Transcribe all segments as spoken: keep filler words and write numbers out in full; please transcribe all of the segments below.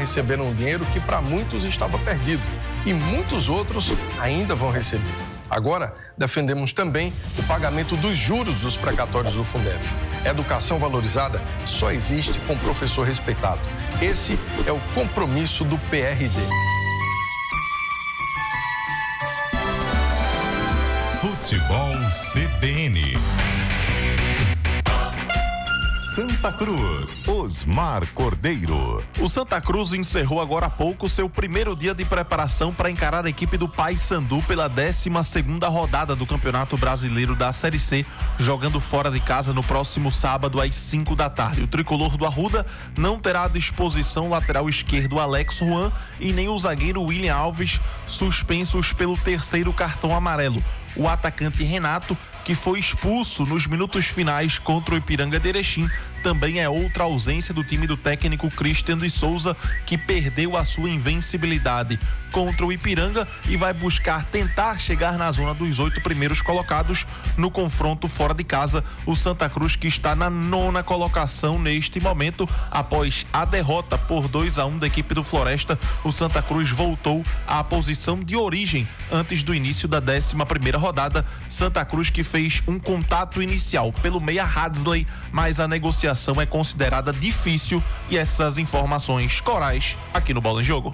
receberam um dinheiro que para muitos estava perdido e muitos outros ainda vão receber. Agora, defendemos também o pagamento dos juros dos precatórios do Fundef. Educação valorizada só existe com professor respeitado. Esse é o compromisso do P R D. Futebol C B N. Santa Cruz, Osmar Cordeiro. O Santa Cruz encerrou agora há pouco seu primeiro dia de preparação para encarar a equipe do Paysandu pela décima segunda rodada do Campeonato Brasileiro da Série C, jogando fora de casa no próximo sábado às cinco da tarde. O tricolor do Arruda não terá à disposição o lateral esquerdo Alex Juan e nem o zagueiro William Alves, suspensos pelo terceiro cartão amarelo. O atacante Renato, que foi expulso nos minutos finais contra o Ipiranga de Erechim, também é outra ausência do time do técnico Christian de Souza, que perdeu a sua invencibilidade contra o Ipiranga e vai buscar tentar chegar na zona dos oito primeiros colocados no confronto fora de casa. O Santa Cruz, que está na nona colocação neste momento, após a derrota por dois a um da equipe do Floresta, o Santa Cruz voltou à posição de origem antes do início da décima primeira rodada. Santa Cruz que fez um contato inicial pelo meia Hadsley, mas a negociação é considerada difícil, e essas informações corais aqui no Bola em Jogo.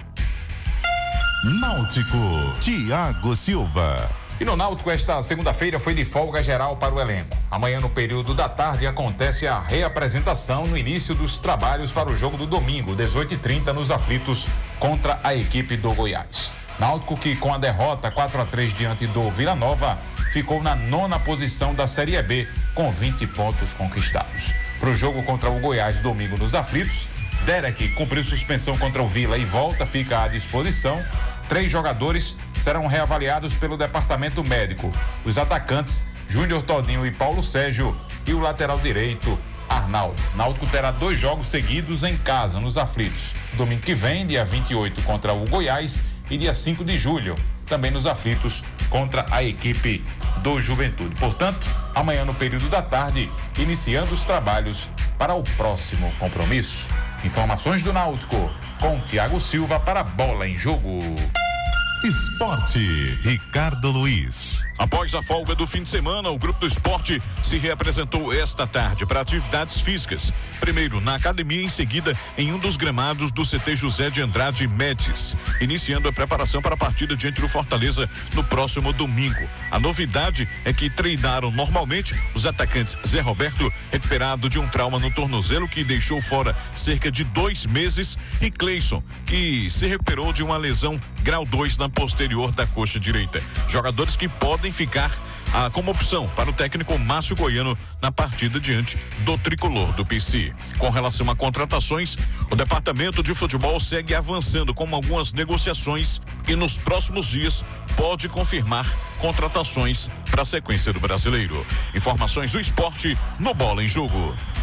Náutico, Thiago Silva. E no Náutico, esta segunda-feira foi de folga geral para o elenco. Amanhã, no período da tarde, acontece a reapresentação no início dos trabalhos para o jogo do domingo, dezoito e trinta, nos aflitos contra a equipe do Goiás. Náutico que, com a derrota quatro a três diante do Vila Nova, ficou na nona posição da Série B, com vinte pontos conquistados. Para o jogo contra o Goiás, domingo, nos aflitos, Derek cumpriu suspensão contra o Vila e volta, fica à disposição. Três jogadores serão reavaliados pelo departamento médico: os atacantes Júnior Todinho e Paulo Sérgio, e o lateral direito Arnaldo. Náutico terá dois jogos seguidos em casa, nos aflitos. Domingo que vem, dia vinte e oito, contra o Goiás, e dia cinco de julho, também nos aflitos, contra a equipe do Juventude. Portanto, amanhã no período da tarde, iniciando os trabalhos para o próximo compromisso. Informações do Náutico, com Thiago Silva para Bola em Jogo. Esporte, Ricardo Luiz. Após a folga do fim de semana, o Grupo do Esporte se reapresentou esta tarde para atividades físicas. Primeiro na academia, em seguida em um dos gramados do C T José de Andrade Médici, iniciando a preparação para a partida diante do Fortaleza no próximo domingo. A novidade é que treinaram normalmente os atacantes Zé Roberto, recuperado de um trauma no tornozelo que deixou fora cerca de dois meses, e Cleison, que se recuperou de uma lesão grau dois na posterior da coxa direita. Jogadores que podem ficar ah, como opção para o técnico Márcio Goiano na partida diante do tricolor do P C. Com relação a contratações, o departamento de futebol segue avançando com algumas negociações e nos próximos dias pode confirmar contratações para a sequência do Brasileiro. Informações do esporte no Bola em Jogo.